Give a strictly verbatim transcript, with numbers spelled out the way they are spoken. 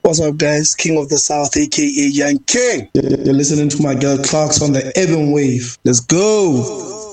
What's up, guys? King of the South, aka Young King. You're listening to my girl Clarks on the Ebon Wave. Let's go.